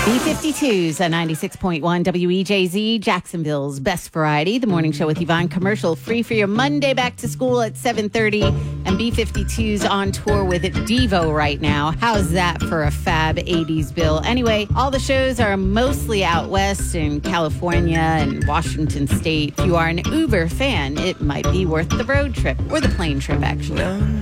B-52s at 96.1 WEJZ, Jacksonville's best variety. The morning show with Yvonne, commercial free for your Monday back to school at 7:30. And B-52's on tour with Devo right now. How's that for a fab 80s bill? Anyway, all the shows are mostly out west in California and Washington State. If you are an Uber fan, it might be worth the road trip, or the plane trip, actually.